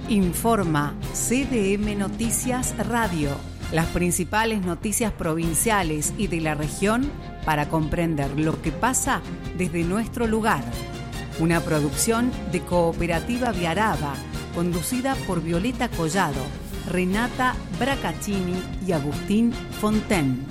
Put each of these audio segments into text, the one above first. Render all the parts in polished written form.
Informa CDM Noticias Radio. Las principales noticias provinciales y de la región para comprender lo que pasa desde nuestro lugar. Una producción de Cooperativa Viaraba, conducida por Violeta Collado, Renata Bracaccini y Agustín Fonten.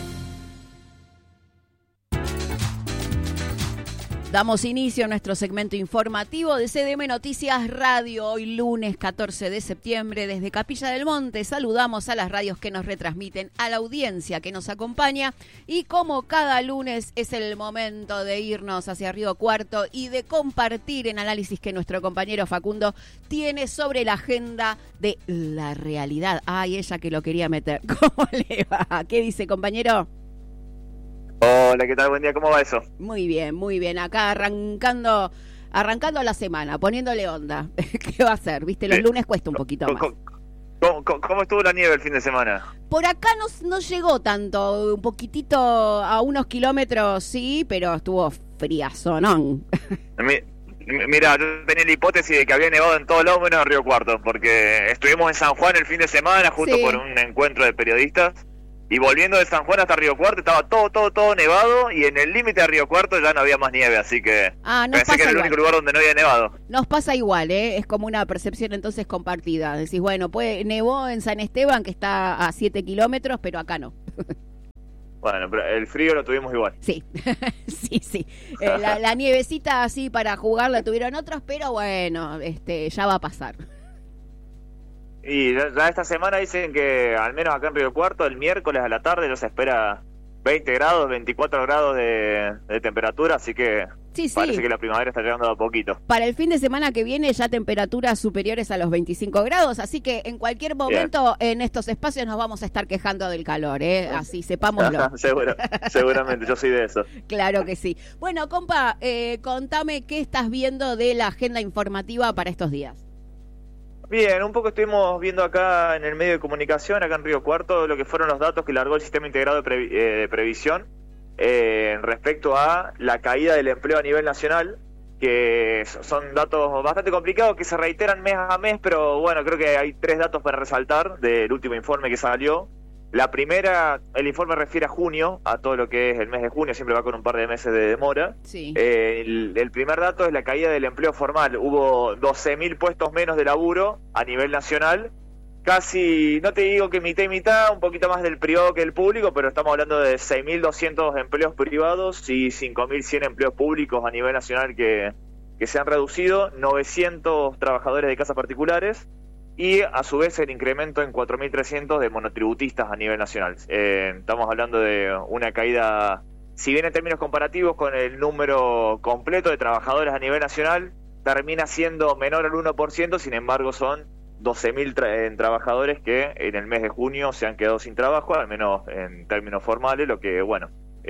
Damos inicio a nuestro segmento informativo de CDM Noticias Radio. Hoy lunes 14 de septiembre desde Capilla del Monte saludamos a las radios que nos retransmiten, a la audiencia que nos acompaña y como cada lunes es el momento de irnos hacia Río Cuarto y de compartir el análisis que nuestro compañero Facundo tiene sobre la agenda de la realidad. Ay, ella que lo quería meter. ¿Cómo le va? ¿Qué dice, compañero? Hola, ¿qué tal? Buen día, ¿cómo va eso? Muy bien, muy bien. Acá arrancando la semana, poniéndole onda. ¿Qué va a ser? Viste, los lunes cuesta un poquito más. ¿Cómo estuvo la nieve el fin de semana? Por acá no llegó tanto, un poquitito a unos kilómetros, sí, pero estuvo friazonón. Mira, yo tenía la hipótesis de que había nevado en todos lados menos en Río Cuarto, porque estuvimos en San Juan el fin de semana, justo por un encuentro de periodistas. Y volviendo de San Juan hasta Río Cuarto estaba todo nevado y en el límite de Río Cuarto ya no había más nieve, así que pensé que era el único lugar donde no había nevado. Nos pasa igual, es como una percepción entonces compartida. Decís, bueno, nevó en San Esteban que está a 7 kilómetros, pero acá no. Bueno, pero el frío lo tuvimos igual. Sí, sí. La nievecita así para jugar la tuvieron otros, pero bueno, ya va a pasar. Y ya esta semana dicen que, al menos acá en Río Cuarto, el miércoles a la tarde ya se espera 20 grados, 24 grados de temperatura, así que parece que la primavera está llegando a poquito. Para el fin de semana que viene ya temperaturas superiores a los 25 grados, así que en cualquier momento en estos espacios nos vamos a estar quejando del calor, así sepámoslo. Seguramente, yo soy de eso. Claro que sí. Bueno, compa, contame qué estás viendo de la agenda informativa para estos días. Bien, un poco estuvimos viendo acá en el medio de comunicación, acá en Río Cuarto, lo que fueron los datos que largó el Sistema Integrado de Previsión respecto a la caída del empleo a nivel nacional, que son datos bastante complicados que se reiteran mes a mes, pero bueno, creo que hay 3 datos para resaltar del último informe que salió. La primera, el informe refiere a junio, a todo lo que es el mes de junio, siempre va con un par de meses de demora. Sí. El primer dato es la caída del empleo formal. Hubo 12.000 puestos menos de laburo a nivel nacional. Casi, no te digo que mitad y mitad, un poquito más del privado que del público, pero estamos hablando de 6.200 empleos privados y 5.100 empleos públicos a nivel nacional que se han reducido, 900 trabajadores de casas particulares. Y a su vez el incremento en 4.300 de monotributistas a nivel nacional. Estamos hablando de una caída, si bien en términos comparativos con el número completo de trabajadores a nivel nacional, termina siendo menor al 1%, sin embargo son 12.000 trabajadores que en el mes de junio se han quedado sin trabajo, al menos en términos formales, lo que no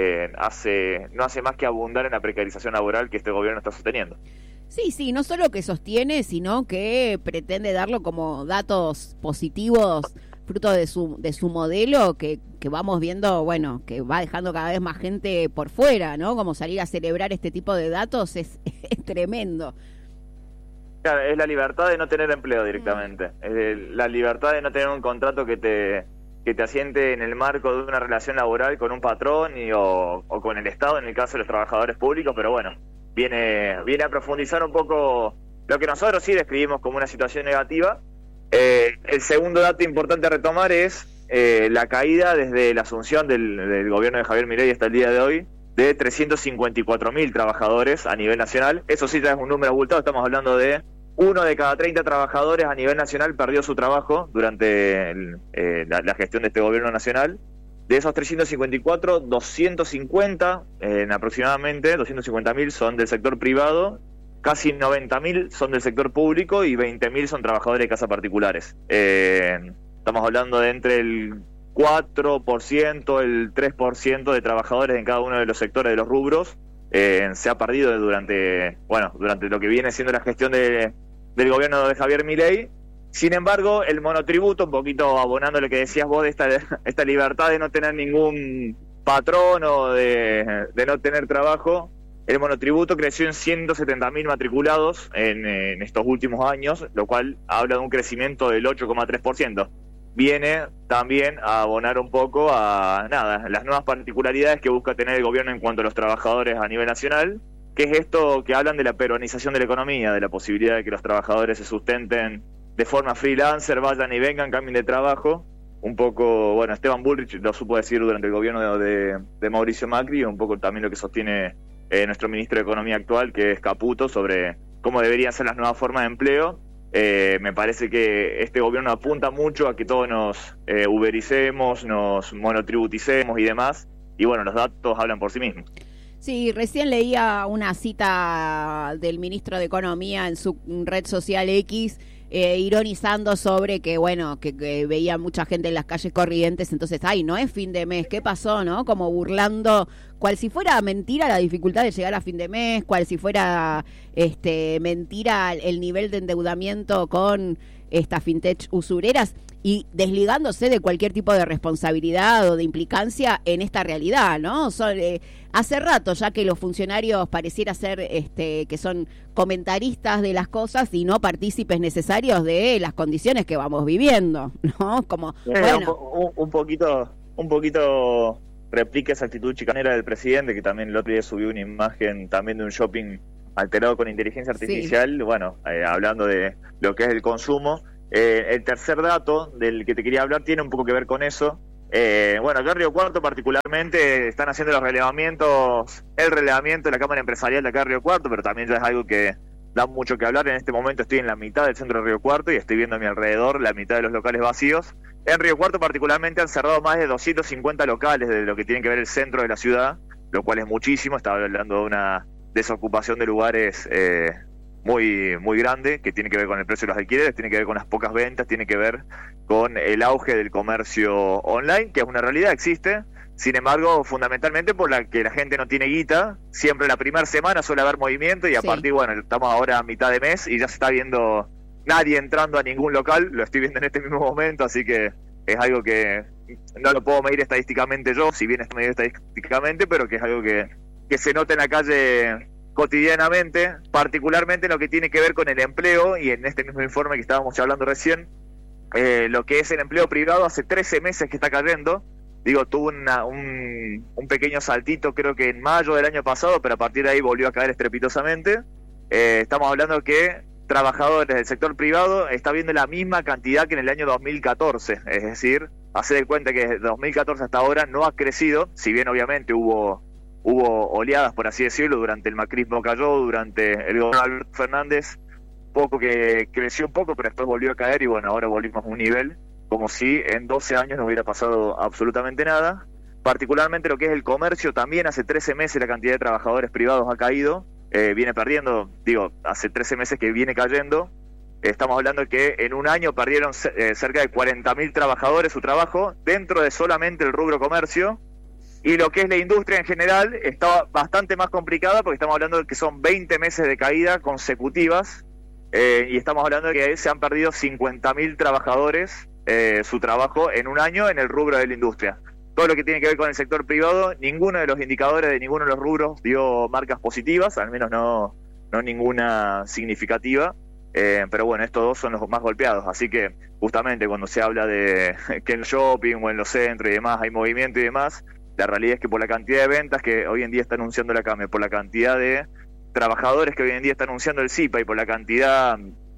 hace más que abundar en la precarización laboral que este gobierno está sosteniendo. Sí, no solo que sostiene, sino que pretende darlo como datos positivos, fruto de su modelo, que vamos viendo, bueno, que va dejando cada vez más gente por fuera, ¿no? Como salir a celebrar este tipo de datos es tremendo. Claro, es la libertad de no tener empleo directamente, es la libertad de no tener un contrato que te asiente en el marco de una relación laboral con un patrón o con el Estado, en el caso de los trabajadores públicos, pero bueno. Viene a profundizar un poco lo que nosotros sí describimos como una situación negativa. El segundo dato importante a retomar es la caída desde la asunción del gobierno de Javier Milei hasta el día de hoy de 354.000 trabajadores a nivel nacional. Eso sí ya es un número abultado, estamos hablando de 1 de cada 30 trabajadores a nivel nacional perdió su trabajo durante la gestión de este gobierno nacional. De esos 354, 250 aproximadamente, 250.000 son del sector privado, casi 90.000 son del sector público y 20.000 son trabajadores de casas particulares. Estamos hablando de entre el 4%, el 3% de trabajadores en cada uno de los sectores de los rubros. Se ha perdido durante lo que viene siendo la gestión del gobierno de Javier Milei. Sin embargo, el monotributo, un poquito abonando lo que decías vos de esta libertad de no tener ningún patrón o de no tener trabajo, el monotributo creció en 170.000 matriculados en estos últimos años, lo cual habla de un crecimiento del 8,3%. Viene también a abonar un poco a las nuevas particularidades que busca tener el gobierno en cuanto a los trabajadores a nivel nacional, que es esto que hablan de la peruanización de la economía, de la posibilidad de que los trabajadores se sustenten de forma freelancer, vayan y vengan, cambien de trabajo. Un poco, bueno, Esteban Bullrich lo supo decir durante el gobierno de Mauricio Macri, un poco también lo que sostiene nuestro ministro de Economía actual, que es Caputo, sobre cómo deberían ser las nuevas formas de empleo. Me parece que este gobierno apunta mucho a que todos nos ubericemos, nos monotributicemos y demás, y bueno, los datos hablan por sí mismos. Sí, recién leía una cita del ministro de Economía en su red social X, ironizando sobre que, bueno, que veía mucha gente en las calles Corrientes, entonces, no es fin de mes, ¿qué pasó, no? Como burlando, cual si fuera mentira la dificultad de llegar a fin de mes, cual si fuera mentira el nivel de endeudamiento con estas fintech usureras, y desligándose de cualquier tipo de responsabilidad o de implicancia en esta realidad, ¿no? Hace rato ya que los funcionarios pareciera ser que son comentaristas de las cosas y no partícipes necesarios de las condiciones que vamos viviendo, ¿no? Como un poquito replica esa actitud chicanera del presidente, que también el otro día subió una imagen también de un shopping alterado con inteligencia artificial, sí. Bueno, hablando de lo que es el consumo. El tercer dato del que te quería hablar tiene un poco que ver con eso. Bueno, acá en Río Cuarto particularmente están haciendo el relevamiento de la Cámara Empresarial de acá en Río Cuarto, pero también ya es algo que da mucho que hablar. En este momento estoy en la mitad del centro de Río Cuarto y estoy viendo a mi alrededor la mitad de los locales vacíos. En Río Cuarto particularmente han cerrado más de 250 locales de lo que tiene que ver el centro de la ciudad, lo cual es muchísimo. Estaba hablando de una desocupación de lugares muy muy grande, que tiene que ver con el precio de los alquileres, tiene que ver con las pocas ventas, tiene que ver con el auge del comercio online, que es una realidad, existe. Sin embargo, fundamentalmente por la que la gente no tiene guita, siempre la primera semana suele haber movimiento y a partir, bueno, estamos ahora a mitad de mes y ya se está viendo nadie entrando a ningún local, lo estoy viendo en este mismo momento, así que es algo que no lo puedo medir estadísticamente yo, si bien está medido estadísticamente, pero que es algo que se nota en la calle cotidianamente, particularmente en lo que tiene que ver con el empleo, y en este mismo informe que estábamos hablando recién, lo que es el empleo privado hace 13 meses que está cayendo. Digo, tuvo un pequeño saltito creo que en mayo del año pasado, pero a partir de ahí volvió a caer estrepitosamente. Estamos hablando que trabajadores del sector privado está viendo la misma cantidad que en el año 2014, es decir, hacer de cuenta que desde 2014 hasta ahora no ha crecido, si bien obviamente hubo oleadas, por así decirlo, durante el macrismo cayó, durante el gobierno de Alberto Fernández, poco que creció un poco, pero después volvió a caer y bueno, ahora volvimos a un nivel como si en 12 años no hubiera pasado absolutamente nada. Particularmente lo que es el comercio, también hace 13 meses la cantidad de trabajadores privados ha caído, viene perdiendo, hace 13 meses que viene cayendo. Estamos hablando de que en un año perdieron cerca de 40.000 trabajadores su trabajo dentro de solamente el rubro comercio. Y lo que es la industria en general está bastante más complicada, porque estamos hablando de que son 20 meses de caída consecutivas, y estamos hablando de que se han perdido 50.000 trabajadores su trabajo en un año en el rubro de la industria. Todo lo que tiene que ver con el sector privado, ninguno de los indicadores de ninguno de los rubros dio marcas positivas, al menos no ninguna significativa, pero bueno, estos dos son los más golpeados, así que justamente cuando se habla de que en el shopping o en los centros y demás hay movimiento y demás, la realidad es que por la cantidad de ventas que hoy en día está anunciando la CAME, por la cantidad de trabajadores que hoy en día está anunciando el CIPA y por la cantidad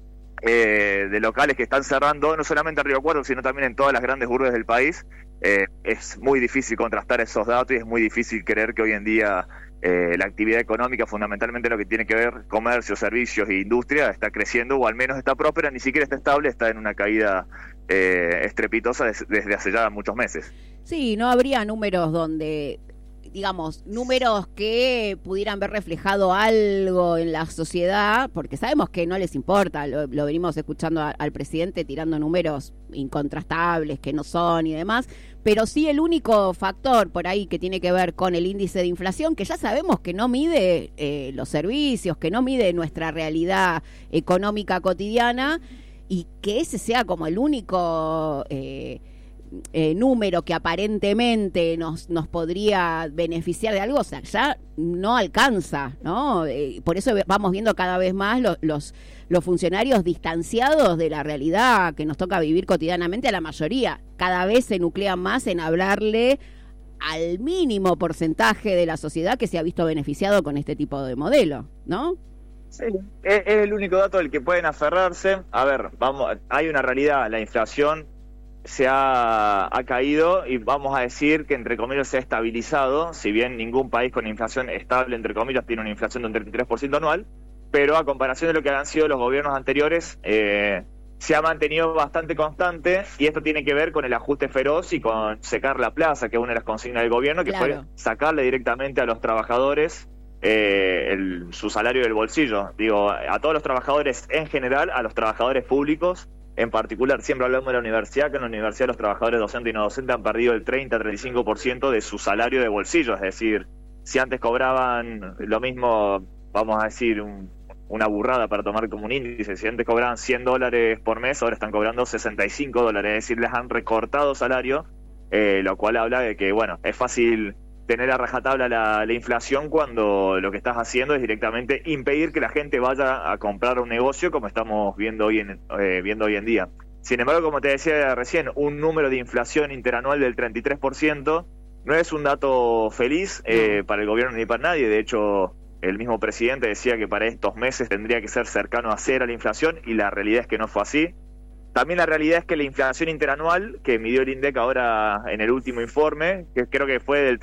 de locales que están cerrando, no solamente en Río Cuarto, sino también en todas las grandes urbes del país, es muy difícil contrastar esos datos y es muy difícil creer que hoy en día la actividad económica, fundamentalmente lo que tiene que ver comercio, servicios e industria, está creciendo o al menos está próspera, ni siquiera está estable, está en una caída estrepitosa desde hace ya muchos meses. Sí, no habría números donde, números que pudieran ver reflejado algo en la sociedad, porque sabemos que no les importa, lo venimos escuchando al presidente tirando números incontrastables que no son y demás, pero sí el único factor por ahí que tiene que ver con el índice de inflación, que ya sabemos que no mide los servicios, que no mide nuestra realidad económica cotidiana, y que ese sea como el único número que aparentemente nos podría beneficiar de algo, o sea, ya no alcanza, ¿no? Por eso vamos viendo cada vez más los funcionarios distanciados de la realidad que nos toca vivir cotidianamente a la mayoría. Cada vez se nuclean más en hablarle al mínimo porcentaje de la sociedad que se ha visto beneficiado con este tipo de modelo, ¿no? Sí, es el único dato del que pueden aferrarse. A ver, hay una realidad, la inflación se ha caído y vamos a decir que entre comillas se ha estabilizado, si bien ningún país con inflación estable entre comillas tiene una inflación de un 33% anual, pero a comparación de lo que han sido los gobiernos anteriores, se ha mantenido bastante constante, y esto tiene que ver con el ajuste feroz y con secar la plaza, que es una de las consignas del gobierno, que claro, fue sacarle directamente a los trabajadores su salario del bolsillo. Digo, a todos los trabajadores en general, a los trabajadores públicos en particular. Siempre hablamos de la universidad, que en la universidad los trabajadores docentes y no docentes han perdido el 30-35% de su salario de bolsillo. Es decir, si antes cobraban lo mismo, vamos a decir, una burrada para tomar como un índice, si antes cobraban $100 por mes, ahora están cobrando $65, es decir, les han recortado salario, lo cual habla de que, bueno, es fácil tener a rajatabla la inflación cuando lo que estás haciendo es directamente impedir que la gente vaya a comprar un negocio, como estamos viendo hoy en día. Sin embargo, como te decía recién, un número de inflación interanual del 33% no es un dato feliz para el gobierno ni para nadie. De hecho, el mismo presidente decía que para estos meses tendría que ser cercano a cero la inflación, y la realidad es que no fue así. También la realidad es que la inflación interanual, que midió el INDEC ahora en el último informe, que creo que fue del